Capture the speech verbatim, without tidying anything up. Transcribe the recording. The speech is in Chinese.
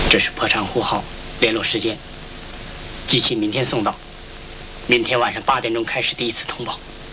这是破产户号，联络时间，机器明天送到，明天晚上八点钟开始第一次通报。